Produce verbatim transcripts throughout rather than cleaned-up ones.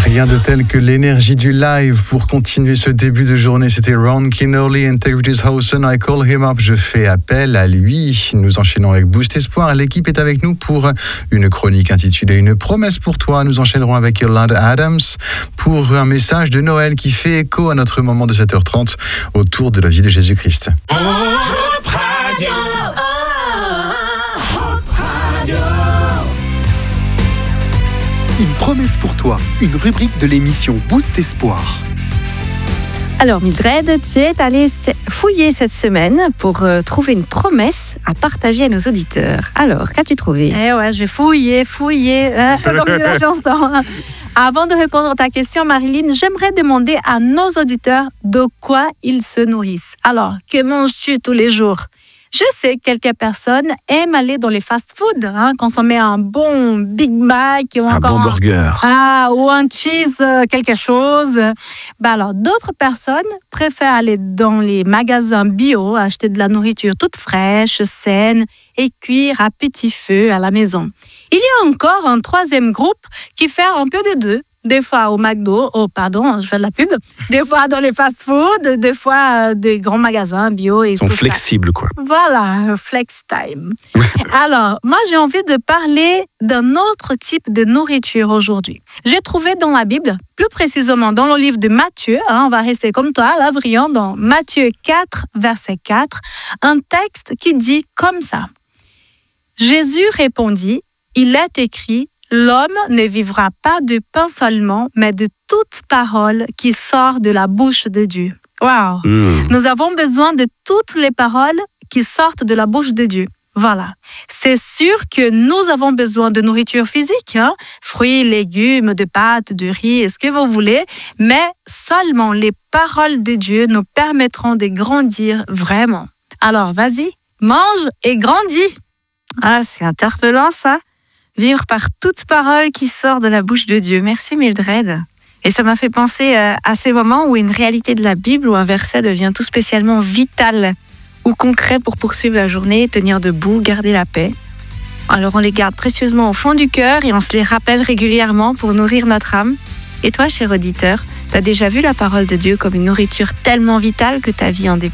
Rien de tel que l'énergie du live pour continuer ce début de journée. C'était Ron Kinnerly, Integrity's Hausen, I call him up. Je fais appel à lui. Nous enchaînons avec Boost Espoir. L'équipe est avec nous pour une chronique intitulée Une promesse pour toi. Nous enchaînerons avec Yolanda Adams pour un message de Noël qui fait écho à notre moment de sept heures trente autour de la vie de Jésus-Christ. Oh, Radio. Une promesse pour toi, une rubrique de l'émission Boost Espoir. Alors Mildred, tu es allée fouiller cette semaine pour euh, trouver une promesse à partager à nos auditeurs. Alors, qu'as-tu trouvé ? Eh ouais, je vais fouiller, fouiller, hein, comme dit la chanson. Avant de répondre à ta question, Marilyn, j'aimerais demander à nos auditeurs de quoi ils se nourrissent. Alors, que manges-tu tous les jours ? Je sais que quelques personnes aiment aller dans les fast-food, hein, consommer un bon Big Mac ou Un encore bon burger. Ah, ou un cheese, euh, quelque chose. Ben alors, d'autres personnes préfèrent aller dans les magasins bio, acheter de la nourriture toute fraîche, saine et cuire à petit feu à la maison. Il y a encore un troisième groupe qui fait un peu de deux. Des fois au McDo, oh pardon, je fais de la pub. Des fois dans les fast-food, des fois euh, des grands magasins bio. Et Ils sont tout ça. flexibles, quoi. Voilà, flex time. Alors, moi, j'ai envie de parler d'un autre type de nourriture aujourd'hui. J'ai trouvé dans la Bible, plus précisément dans le livre de Matthieu, hein, on va rester comme toi, là, brillant, dans Matthieu quatre, verset quatre, un texte qui dit comme ça. Jésus répondit, il est écrit, l'homme ne vivra pas de pain seulement, mais de toute parole qui sort de la bouche de Dieu. Wow! Mmh. Nous avons besoin de toutes les paroles qui sortent de la bouche de Dieu. Voilà. C'est sûr que nous avons besoin de nourriture physique, hein? Fruits, légumes, de pâtes, de riz, ce que vous voulez, mais seulement les paroles de Dieu nous permettront de grandir vraiment. Alors, vas-y, mange et grandis. Ah, c'est interpellant ça. Vivre par toute parole qui sort de la bouche de Dieu. Merci Mildred. Et ça m'a fait penser à ces moments où une réalité de la Bible ou un verset devient tout spécialement vital ou concret pour poursuivre la journée, tenir debout, garder la paix. Alors on les garde précieusement au fond du cœur et on se les rappelle régulièrement pour nourrir notre âme. Et toi, cher auditeur, t'as déjà vu la parole de Dieu comme une nourriture tellement vitale que ta vie en dépend ?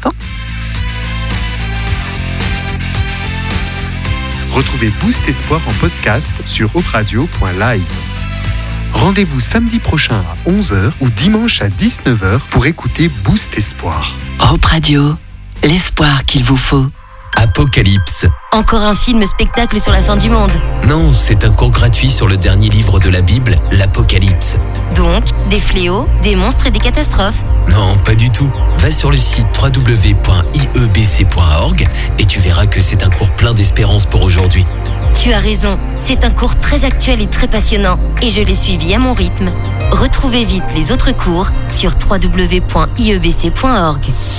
Retrouvez Boost Espoir en podcast sur hope radio point live. Rendez-vous samedi prochain à onze heures ou dimanche à dix-neuf heures pour écouter Boost Espoir. Hope Radio, l'espoir qu'il vous faut. Apocalypse. Encore un film-spectacle sur la fin du monde. Non, c'est un cours gratuit sur le dernier livre de la Bible, l'Apocalypse. Donc, des fléaux, des monstres et des catastrophes. Non, pas du tout. Va sur le site w w w point i e b c point org et tu verras que c'est un cours plein d'espérance pour aujourd'hui. Tu as raison, c'est un cours très actuel et très passionnant et je l'ai suivi à mon rythme. Retrouvez vite les autres cours sur w w w point i e b c point org.